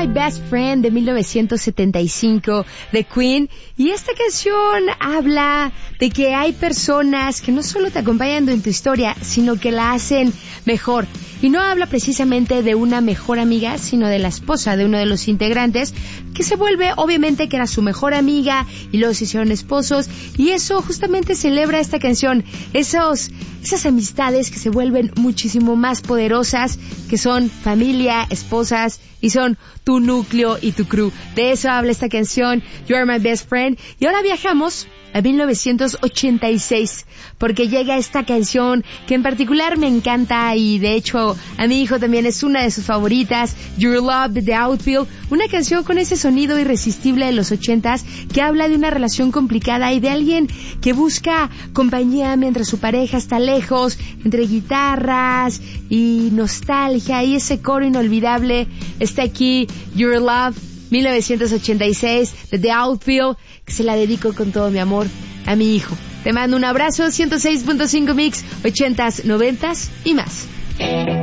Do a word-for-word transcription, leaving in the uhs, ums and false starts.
My Best Friend de mil novecientos setenta y cinco de Queen. Y esta canción habla de que hay personas que no solo te acompañan en tu historia, sino que la hacen mejor. Y no habla precisamente de una mejor amiga, sino de la esposa de uno de los integrantes, que se vuelve, obviamente, que era su mejor amiga, y luego se hicieron esposos, y eso justamente celebra esta canción, esos, esas amistades que se vuelven muchísimo más poderosas, que son familia, esposas, y son tu núcleo y tu crew. De eso habla esta canción, You Are My Best Friend. Y ahora viajamos a mil novecientos ochenta y seis, porque llega esta canción que en particular me encanta, y de hecho a mi hijo también es una de sus favoritas, Your Love de The Outfield, una canción con ese sonido irresistible de los ochentas que habla de una relación complicada y de alguien que busca compañía mientras su pareja está lejos, entre guitarras y nostalgia, y ese coro inolvidable. Está aquí Your Love, mil novecientos ochenta y seis, de The Outfield, que se la dedico con todo mi amor a mi hijo. Te mando un abrazo, ciento seis punto cinco Mix, ochentas, noventas y más.